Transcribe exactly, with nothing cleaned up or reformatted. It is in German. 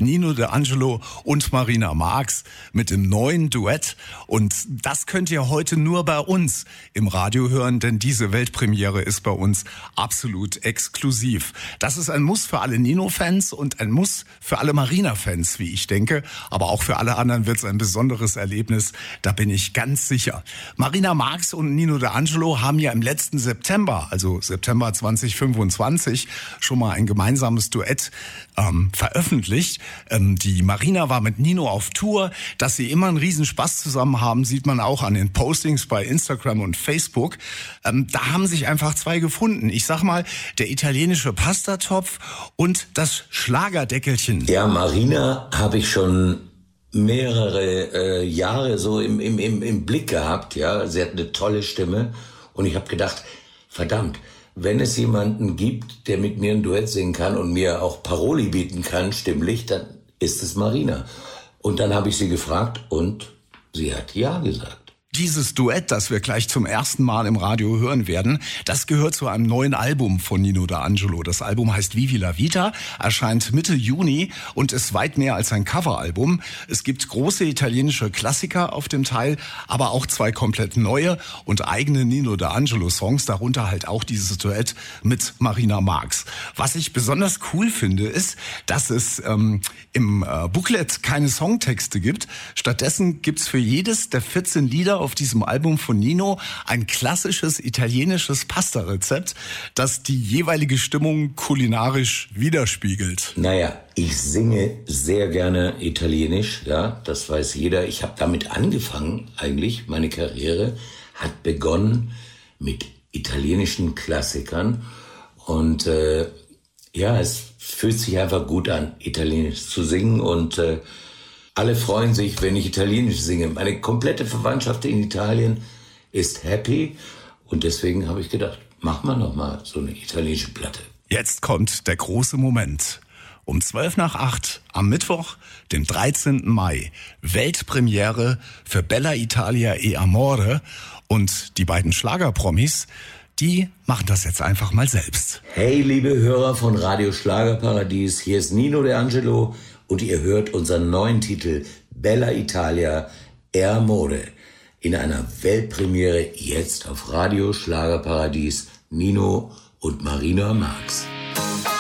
Nino D'Angelo und Marina Marx mit dem neuen Duett. Und das könnt ihr heute nur bei uns im Radio hören, denn diese Weltpremiere ist bei uns absolut exklusiv. Das ist ein Muss für alle Nino-Fans und ein Muss für alle Marina-Fans, wie ich denke. Aber auch für alle anderen wird es ein besonderes Erlebnis, da bin ich ganz sicher. Marina Marx und Nino D'Angelo haben ja im letzten September, also September zwanzig fünfundzwanzig, schon mal ein gemeinsames Duett ähm, veröffentlicht. Ähm, die Marina war mit Nino auf Tour. Dass sie immer einen riesen Spaß zusammen haben, sieht man auch an den Postings bei Instagram und Facebook. Ähm, da haben sich einfach zwei gefunden. Ich sag mal, der italienische Pastatopf und das Schlagerdeckelchen. Ja, Marina habe ich schon mehrere äh, Jahre so im, im, im, im Blick gehabt. Ja, sie hat eine tolle Stimme und ich habe gedacht, verdammt, wenn es jemanden gibt, der mit mir ein Duett singen kann und mir auch Paroli bieten kann, stimmlich, dann ist es Marina. Und dann habe ich sie gefragt und sie hat ja gesagt. Dieses Duett, das wir gleich zum ersten Mal im Radio hören werden, das gehört zu einem neuen Album von Nino D'Angelo. Das Album heißt Vivi la Vita, erscheint Mitte Juni und ist weit mehr als ein Coveralbum. Es gibt große italienische Klassiker auf dem Teil, aber auch zwei komplett neue und eigene Nino D'Angelo-Songs, darunter halt auch dieses Duett mit Marina Marx. Was ich besonders cool finde, ist, dass es ähm, im äh, Booklet keine Songtexte gibt. Stattdessen gibt's für jedes der vierzehn Lieder auf diesem Album von Nino ein klassisches italienisches Pasta-Rezept, das die jeweilige Stimmung kulinarisch widerspiegelt. Naja, ich singe sehr gerne Italienisch, ja, das weiß jeder. Ich habe damit angefangen eigentlich, meine Karriere hat begonnen mit italienischen Klassikern und äh, ja, es fühlt sich einfach gut an, Italienisch zu singen und äh, alle freuen sich, wenn ich Italienisch singe. Meine komplette Verwandtschaft in Italien ist happy und deswegen habe ich gedacht, mach mal noch mal so eine italienische Platte. Jetzt kommt der große Moment. Um zwölf nach acht am Mittwoch, dem dreizehnten Mai, Weltpremiere für Bella Italia e Amore und die beiden Schlagerpromis, die machen das jetzt einfach mal selbst. Hey, liebe Hörer von Radio Schlagerparadies, hier ist Nino D'Angelo. Und ihr hört unseren neuen Titel Bella Italia e Amore in einer Weltpremiere jetzt auf Radio Schlagerparadies, Nino und Marina Marx.